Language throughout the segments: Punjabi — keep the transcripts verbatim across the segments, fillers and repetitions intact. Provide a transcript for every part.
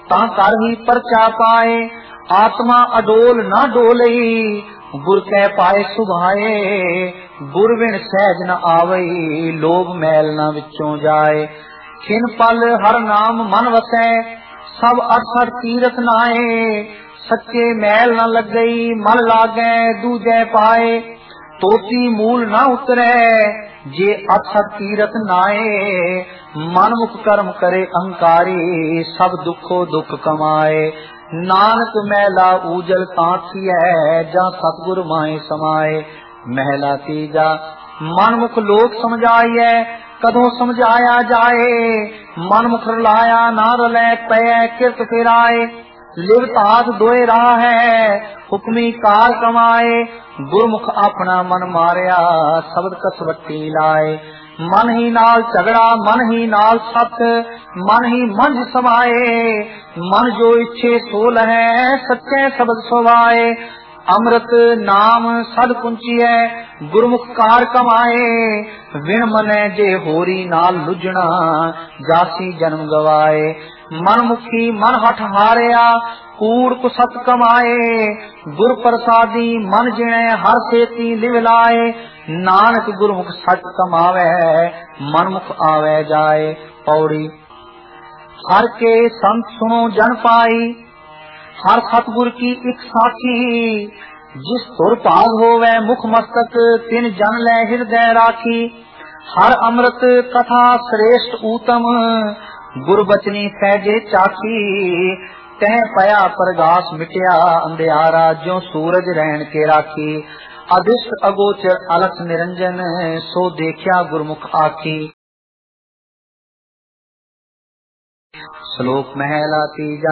ਤਾਂ ਕਰ ਹੀ ਪਰਚਾ ਪਾਏ। ਆਤਮਾ ਅਡੋਲ ਨਾ ਡੋਲਈ, ਗੁਰ ਕੈ ਪਾਏ ਸੁਭਾਏ। ਗੁਰ ਬਿਨ ਸਹਿਜ ਨ ਆਵਈ, ਲੋਭ ਮੈਲ ਨਾ ਵਿੱਚੋਂ ਜਾਏ। ਖਿਨ ਪਲ ਹਰ ਨਾਮ ਮਨ ਵਸੈ, ਸਭ ਅਠ ਤੀਰਥ ਨਾਏ। ਸੱਚੇ ਮੈਲ ਨ ਲੱਗਈ, ਮਨ ਲਾਗੈ ਦੂਜੈ ਪਾਏ। ਤੋਤੀ ਮੂਲ ਨਾ ਉਤਰੈ, ਜੇ ਅਠ ਤੀਰਥ ਨਾਏ। ਮਨ ਮੁਖ ਕਰਮ ਕਰੇ ਅਹੰਕਾਰੀ, ਸਭ ਦੁਖੋ ਦੁਖ ਕਮਾਏ। ਨਾਨਕ ਮਹਿਲਾ ਊਜਲ ਤਾਂ ਥੀਐ, ਜਾਂ ਸਤਿਗੁਰ ਮਾਏ ਸਮਾਏ। ਮਹਿਲਾ ਤੀਜਾ ਮਨ ਮੁਖ ਲੋਕ ਸਮਝਾਈਐ, ਕਦੋਂ ਸਮਝਾਇਆ ਜਾਏ। ਮਨ ਮੁਖ ਰਲਾਇਆ ਨਾ ਰਲੈ, ਪੈ ਕਿਰਤ ਫਿਰਾਏ। ਲਿਵ ਤਾਤ ਦੋਏ ਰਾਹ ਹੈ, ਹੁਕਮੀ ਕਾਰ ਕਮਾਏ। ਗੁਰਮੁਖ ਆਪਣਾ ਮਨ ਮਾਰਿਆ, ਸ਼ਬਦ ਕਸਵੱਟੀ ਲਾਏ। ਮਨ ਹੀ ਨਾਲ ਝਗੜਾ, ਮਨ ਹੀ ਨਾਲ ਸਤ, ਮਨ ਹੀ ਮੰਝ ਸਮਾਏ। ਮਨ ਜੋ ਇੱਛੇ ਸੋ ਲਹੈ, ਸੱਚੇ ਸ਼ਬਦ ਸੁਭਾਏ। ਅੰਮ੍ਰਿਤ ਨਾਮ ਸਦ ਪੁੰਚੀਐ, ਗੁਰਮੁਖ ਕਾਰ ਕਮਾਏ। ਵਿਣ ਮਨੈ ਜੇ ਹੋਰੀ ਨਾਲ ਲੁਝਣਾ, ਜਾਸੀ ਜਨਮ ਗਵਾਏ। ਮਨ ਮੁਖੀ ਮਨ ਹਠ ਹਾਰਿਆ, ਕੂੜ ਕੁਸਤ ਕਮਾਏ। ਗੁਰ ਪ੍ਰਸਾਦੀ ਮਨ ਜਿਣੈ, ਹਰ ਸੇਤੀ ਲਿਵ ਲਾਏ। ਨਾਨਕ ਗੁਰਮੁਖ ਸਚ ਕਮਾਵੈ, ਮਨਮੁਖ ਆਵੈ ਜਾਏ। ਪੌੜੀ ਹਰ ਕੇ ਸੰਤ ਸੁਣੋ ਜਨ ਪਾਈ, ਹਰ ਸਤਿਗੁਰ ਕੀ ਇੱਕ ਸਾਖੀ। ਜਿਸ ਤੁਰ ਭਾਗ ਹੋਵੈ ਮੁਖ ਮਸਤਕ, ਤਿਨ ਜਨ ਲੈ ਹਿਰਦੈ ਰਾਖੀ। ਹਰ ਅੰਮ੍ਰਿਤ ਕਥਾ ਸ੍ਰੇਸ਼ਟ ਊਤਮ, ਗੁਰ ਬਚਨੀ ਸਹਿਜੇ ਚਾਖੀ। ਤਹਿ ਪਿਆ ਪ੍ਰਗਾਸ ਮਿਟਿਆ ਅੰਧਿਆਰਾ, ਜਿਉ ਸੂਰਜ ਰਹਿਣ ਕੇ ਰਾਖੀ। ਅਦਿਸ਼ਟ ਅਗੋਚਰ ਅਲਖ ਨਿਰੰਜਨ, ਸੋ ਦੇਖਿਆ ਗੁਰਮੁਖ ਆਖੀ। ਸ਼ਲੋਕ ਮਹਿਲਾ ਤੀਜਾ।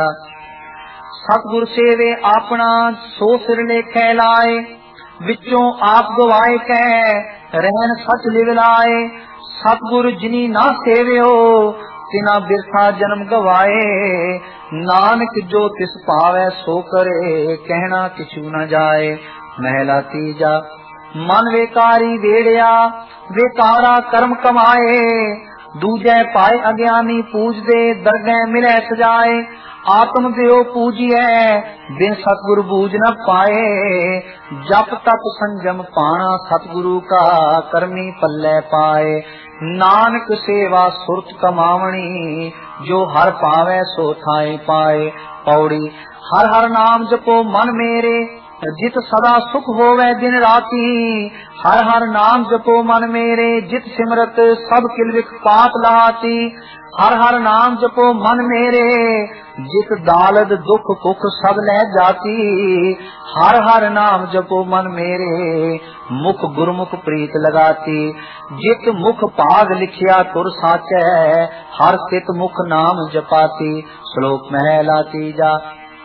ਸਤਿਗੁਰ ਸੇਵੇ ਆਪਣਾ, ਸੋ ਸਿਰ ਲੇਖੈ ਲਾਏ। ਵਿੱਚੋਂ ਆਪ ਗਵਾਏ ਕੈ, ਰਹਿਣ ਸਚ ਲਿਵ ਲਾਏ। ਸਤਿਗੁਰ ਜਿਨੀ ਨਾ ਸੇਵਿਓ, ਤਿਨਾ ਬਿਰਥਾ ਜਨਮ ਗਵਾਏ। ਨਾਨਕ ਜੋ ਤਿਸ ਭਾਵੈ ਸੋ ਕਰੇ, ਕਹਿਣਾ ਕਿਛੂ ਨ ਜਾਏ। ਮਹਿਲਾ ਤੀਜਾ। ਮਨ ਵੇਕਾਰੀ ਵੇੜਿਆ, ਵੇਕਾਰਾ ਕਰਮ ਕਮਾਏ। ਦੂਜੈ ਪਾਏ ਅਗਿਆਨੀ ਪੂਜਦੇ, ਦਰਗਹਿ ਮਿਲੈ ਸਜਾਏ। ਆਤਮ ਦਿਓ ਪੂਜੀਐ, ਬਿਨ ਸਤਿਗੁਰ ਬੂਝ ਨ ਪਾਏ। ਜਪ ਤਪ ਸੰਜਮ ਪਾਣਾ, ਸਤਿਗੁਰੂ ਕਾ ਕਰਮੀ ਪੱਲੇ ਪਾਏ। ਨਾਨਕ ਸੇਵਾ ਸੁਰਤ ਕਮਾਵਣੀ, ਜੋ ਹਰ ਪਾਵੈ ਸੋ ਥਾਏ ਪਾਏ। ਪੌੜੀ ਹਰ ਹਰ ਨਾਮ ਜਪੋ ਮਨ ਮੇਰੇ, ਜਿਤ ਸਦਾ ਸੁਖ ਹੋਵੇ ਦਿਨ ਰਾਤੀ। ਹਰ ਹਰ ਨਾਮ ਜਪੋ ਮਨ ਮੇਰੇ, ਜਿਤ ਸਿਮਰਤ ਸਭ ਕਿਲਵਿਖ ਪਾਪ ਲਾਤੀ। ਹਰ ਹਰ ਨਾਮ ਜਪੋ ਮਨ ਮੇਰੇ, ਜਿਤ ਦਾਲਦ ਦੁਖ ਭੁਖ ਸਭ ਲੈ ਜਾਤੀ। ਹਰ ਹਰ ਨਾਮ ਜਪੋ ਮਨ ਮੇਰੇ, ਮੁਖ ਗੁਰਮੁਖ ਪ੍ਰੀਤ ਲਗਾਤੀ। ਜਿਤ ਮੁਖ ਭਾਗ ਲਿਖਿਆ ਤੁਰ ਸਾਚੈ, ਹਰ ਸਿਤ ਮੁਖ ਨਾਮ ਜਪਾਤੀ। ਸ਼ਲੋਕ ਮਹਿਲਾ ਤੀਜਾ।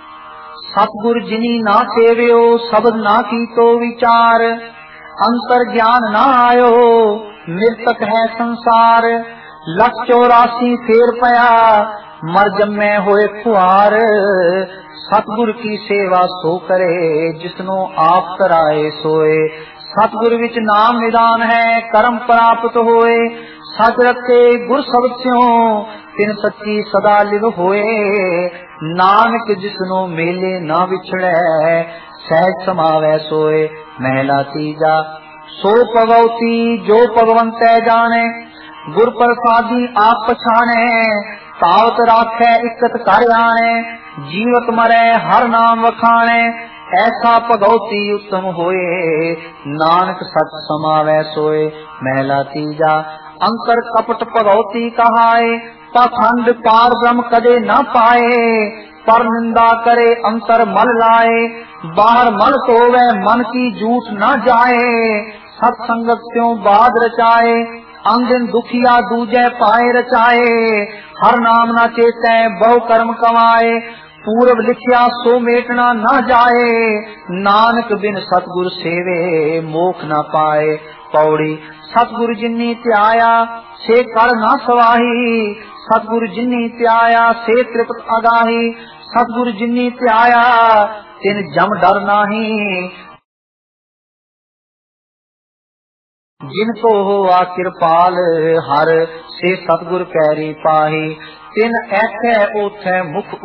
ਸਤਿਗੁਰ ਜਿਨੀ ਨਾ ਸੇਵਿਓ, ਸ਼ਬਦ ਨਾ ਕੀਤੋ ਵਿਚਾਰ। ਅੰਤਰ ਗਿਆਨ ਨਾ ਆਇਓ, ਨਿਰਤਕ ਹੈ ਸੰਸਾਰ। ਲੱਖ ਚੌਰਾਸੀ ਫੇਰ ਪਿਆ, ਮਰ ਜੰਮੈ ਹੋਏ ਖੁਆਰ। ਸਤਿਗੁਰ ਕੀ ਸੇਵਾ ਸੋ ਕਰੇ, ਜਿਸਨੂੰ ਆਪ ਕਰਾਏ ਸੋਏ। ਸਤਿਗੁਰ ਵਿੱਚ ਨਾਮ ਨਿਦਾਨ ਹੈ, ਕਰਮ ਪ੍ਰਾਪਤ ਹੋਏ। ਸਚ ਰਤੇ ਗੁਰ ਸ਼ਬਦ ਸਿਉ, ਤਿਨ ਸੱਚੀ ਸਦਾ ਲਿਵ ਹੋਏ। ਨਾਨਕ ਜਿਸਨੂੰ ਮੇਲੇ ਨਾ ਵਿਛੜੈ, ਸਹਿਜ ਸਮਾਵੈ ਸੋਏ। ਮਹਿਲਾ ਤੀਜਾ। ਸੋ ਭਗਉਤੀ ਜੋ ਭਗਵੰਤੈ ਜਾਣੈ, ਗੁਰ ਪ੍ਰਸਾਦੀ ਆਪ ਪਛਾਣੈ। ਤਾਵਤ ਰਾਖੈ ਇਕਤ ਕਰ ਆਣੈ, ਜੀਵਤ ਮਰੈ ਹਰ ਨਾਮ ਵਖਾਣੈ। ਐਸਾ ਭਗਉਤੀ ਉੱਤਮ ਹੋਏ, ਨਾਨਕ ਸਚ ਸਮਾਵੈ ਸੋਏ। ਮਹਿਲਾ ਤੀਜਾ। ਅੰਤਰ ਕਪਟ ਭਗਉਤੀ ਕਹਾਏ, ਪਾਖੰਡ ਪਾਰ ਬ੍ਰਹਮ ਕਦੇ ਨਾ ਪਾਏ। ਪਰ ਨਿੰਦਾ ਕਰੇ ਅੰਤਰ ਮਲ ਲਾਏ, ਬਾਹਰ ਮਨ ਧੋਵੈ ਮਨ ਕੀ ਝੂਠ ਨਾ ਜਾਏ। ਸਤ ਸੰਗਤ ਸਿਉ ਬਾਦ ਰਚਾਏ, ਅੰਗਨ ਦੁਖੀਆ ਦੂਜੈ ਪਾਏ ਰਚਾਏ। ਹਰ ਨਾਮ ਨਾ ਚੇਤੈ ਬਹੁ ਕਰਮ ਕਮਾਏ, ਪੂਰਬ ਲਿਖਿਆ ਸੋ ਮੇਟਣਾ ਨਾ ਜਾਏ। ਨਾਨਕ ਬਿਨ ਸਤਿਗੁਰ ਸੇਵੇ, ਮੋਖ ਨਾ ਪਾਏ। ਪੌੜੀ ਸਤਿਗੁਰ ਜਿਨੀ ਧਿਆਇਆ, ਸੇ ਕਰ ਨਾ ਸਵਾਹੀ। ਸਤਿਗੁਰ ਜਿਨੀ ਧਿਆਇਆ, ਸੇ ਤ੍ਰਿਪਤ ਅਗਾਹੀ। ਸਤਿਗੁਰ ਜਿਨੀ ਧਿਆਇਆ, ਤਿਨ ਜਮ ਡਰ ਨਾਹੀ। ਜਿਨ ਕੋ ਹੋਆ ਕਿਰਪਾਲ ਹਰ, ਸੇ ਸਤਿਗੁਰ ਕੈਰੀ ਪਾਹੀ। ਤਿਨ ਐਥੈ ਓਥੈ ਮੁਖ